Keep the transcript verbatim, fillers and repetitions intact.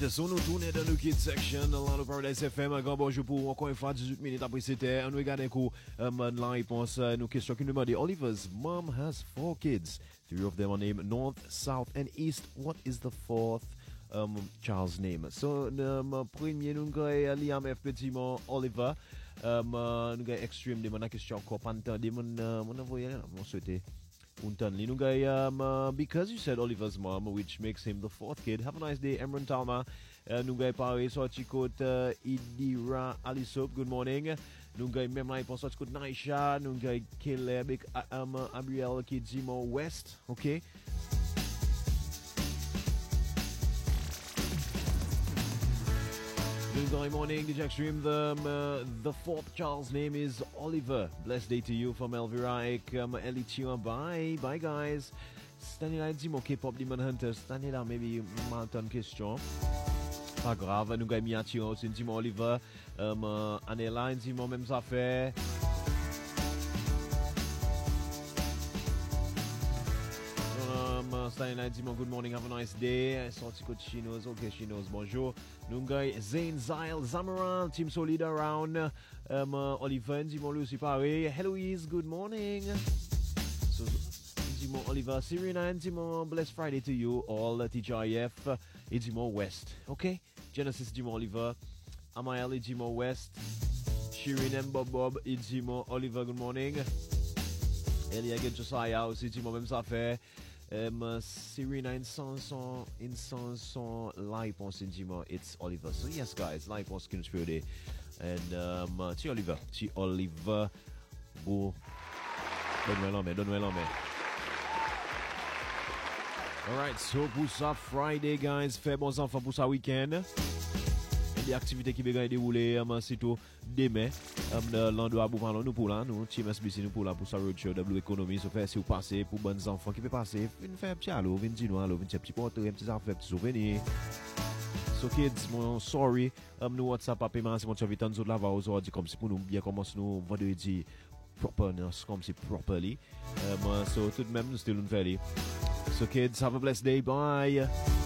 Alright, so nous tournons dans le Kids Section, dans le Paradise F M. Un grand bonjour pour encore une fois dix-huit minutes après c'était. On regarde un coup, um, la réponse, uh, nos questions qui nous demandent. Oliver's mom has four kids. Three of them are named North, South, and East. What is the fourth um, child's name? So, um, premier, nous avons Liam F. Petit, Oliver. Um, uh, nous avons Extreme, nous avons question encore pantan, nous avons envoyé, nous souhaité. Um, uh, because you said Oliver's mom, which makes him the fourth kid. Have a nice day, Emron Talma. Uh, Nungay Pare, Sochikot, uh, Idira Alisop, good morning. Nungay Memlai, Sochikot Naisha, Nungay Caleb, um, Abriel Kidzimo West, okay? Good morning, D J Extreme. The, um, uh, the fourth child's name is Oliver. Blessed day to you from Elvira Ek, um, Elichima. Bye. Bye, guys. Stanley là, dis-moi K-pop Demon Hunter. Stanley là, maybe Malton question. Pas grave, nous gagnons Miachi aussi. Dis-moi Oliver. Um, uh, Anela, dis-moi même ça fait. Stanley dis-moi good morning, have a nice day. Sorti coach Chinos, okay, Chinos, bonjour. Nungay, Zayn, Zyle, Zamaral, Team Solid around. Um, uh, Oliver, dis-moi lui aussi pareil. Heloise, good morning. So, dis-moi Oliver, Sirina, dis-moi blessed Friday to you all. T J I F, et dis-moi West, okay? Genesis, dis-moi Oliver. Amael, dis-moi West. Shirin and Bob Bob, et dis-moi Oliver, good morning. Elia, get Josiah aussi, dis-moi même ça fait. Um, Serena in Sanson, in Sanson, live on Sinjima, it's Oliver. So, yes, guys, live on Conspiracy. And, um, uh, T. Oliver, T. Oliver, Bo. Donne-moi l'homme, donne-moi l'homme. Alright, so, pour ça, Friday, guys, fait bon enfant pour ça week-end. Et des activités qui vont dérouler, um, c'est tout demain. Um, l'endroit pour parler nous pour là, nous, Team S B C nous pour là, pour sa roadshow, W Economy, so fait si vous passez pour bonnes enfants qui peuvent passer, venez faire un petit allo, venez dire nous allo, venez faire un petit portrait, un petit affaire, un petit souvenir. So kids, mon sorry, um, nous WhatsApp, paiement, c'est mon serviteur, nous autres là, va aujourd'hui, comme si pour nous bien commencer nous, vendredi, properness, comme si properly. Um, so tout de même, nous still nous faire. So kids, have a blessed day, bye.